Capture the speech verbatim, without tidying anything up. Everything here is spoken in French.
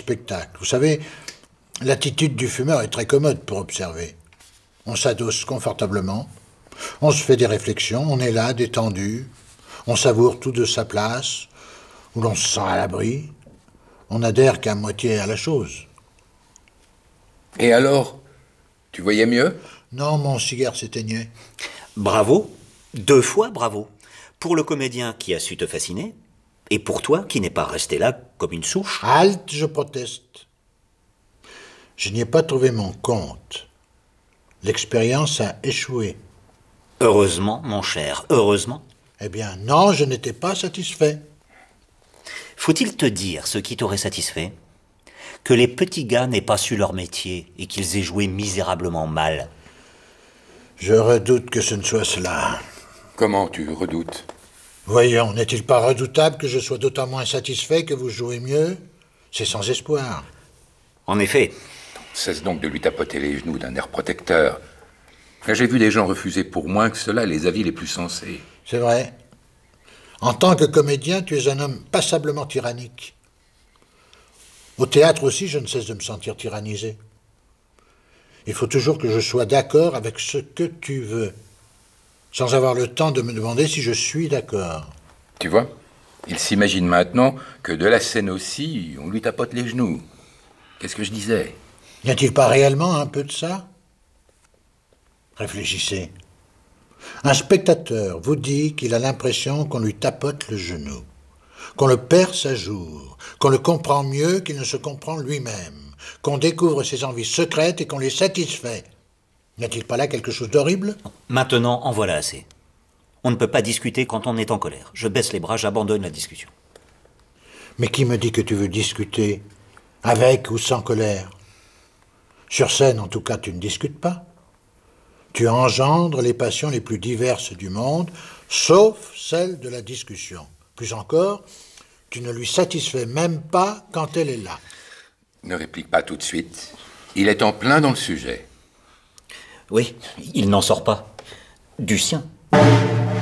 spectacle. Vous savez, l'attitude du fumeur est très commode pour observer. On s'adosse confortablement, on se fait des réflexions, on est là, détendu, on savoure tout de sa place, où l'on se sent à l'abri, on n'adhère qu'à moitié à la chose. Et alors, tu voyais mieux ? Non, mon cigare s'éteignait. Bravo, deux fois bravo, pour le comédien qui a su te fasciner, et pour toi qui n'es pas resté là comme une souche. Halte, je proteste. Je n'y ai pas trouvé mon compte. L'expérience a échoué. Heureusement, mon cher, heureusement. Eh bien, non, je n'étais pas satisfait. Faut-il te dire ce qui t'aurait satisfait ? Que les petits gars n'aient pas su leur métier et qu'ils aient joué misérablement mal. Je redoute que ce ne soit cela. Comment tu redoutes ? Voyons, n'est-il pas redoutable que je sois d'autant moins satisfait que vous jouez mieux ? C'est sans espoir. En effet. Cesse donc de lui tapoter les genoux d'un air protecteur. J'ai vu des gens refuser pour moins que cela les avis les plus sensés. C'est vrai. En tant que comédien, tu es un homme passablement tyrannique. Au théâtre aussi, je ne cesse de me sentir tyrannisé. Il faut toujours que je sois d'accord avec ce que tu veux, sans avoir le temps de me demander si je suis d'accord. Tu vois, il s'imagine maintenant que de la scène aussi, on lui tapote les genoux. Qu'est-ce que je disais ? N'y a-t-il pas réellement un peu de ça ? Réfléchissez. Un spectateur vous dit qu'il a l'impression qu'on lui tapote le genou, qu'on le perce à jour, qu'on le comprend mieux qu'il ne se comprend lui-même, qu'on découvre ses envies secrètes et qu'on les satisfait. N'y a-t-il pas là quelque chose d'horrible ? Maintenant, en voilà assez. On ne peut pas discuter quand on est en colère. Je baisse les bras, j'abandonne la discussion. Mais qui me dit que tu veux discuter, avec ou sans colère ? Sur scène, en tout cas, tu ne discutes pas. Tu engendres les passions les plus diverses du monde, sauf celle de la discussion. Plus encore, tu ne lui satisfais même pas quand elle est là. Ne réplique pas tout de suite. Il est en plein dans le sujet. Oui, il n'en sort pas. Du sien.